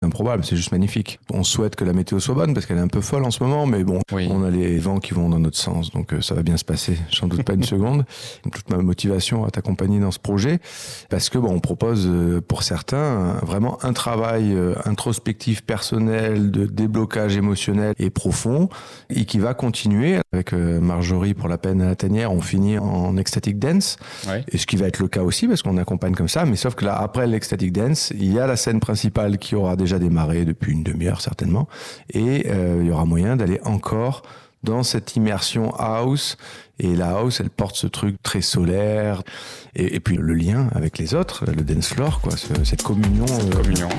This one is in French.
improbable, c'est juste magnifique. On souhaite que la météo soit bonne parce qu'elle est un peu folle en ce moment, mais bon, on a les vents qui vont dans notre sens, donc ça va bien se passer, j'en doute pas une seconde. Toute ma motivation à t'accompagner dans ce projet, parce que on propose pour certains vraiment un travail introspectif, personnel, de déblocage émotionnel et profond, et qui va continuer. Avec Marjorie pour la peine à la tanière, on finit en ecstatic dance, et ce qui va être le cas aussi parce qu'on accompagne comme ça, mais sauf que là, après l'ecstatic dance, il y a la scène principale qui aura déjà démarré depuis une demi-heure certainement, et il y aura moyen d'aller encore dans cette immersion house. Et la house, elle porte ce truc très solaire. Et puis le lien avec les autres, le dance floor, quoi, cette communion.